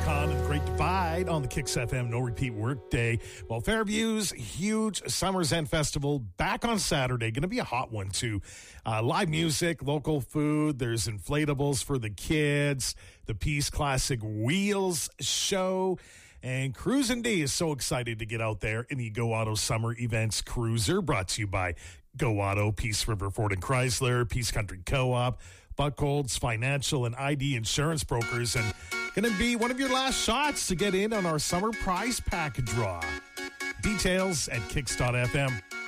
Con and the Great Divide on the Kicks FM No Repeat Workday. Well, Fairview's huge Summer's End Festival back on Saturday. Going to be a hot one, too. Live music, local food. There's inflatables for the kids. The Peace Classic Wheels show. And Cruisin' D is so excited to get out there in the Go Auto Summer Events Cruiser, brought to you by Go Auto, Peace River Ford and Chrysler, Peace Country Co-op, Buckholz Financial and ID Insurance Brokers, and going to be one of your last shots to get in on our summer prize pack draw. Details at kicks.fm.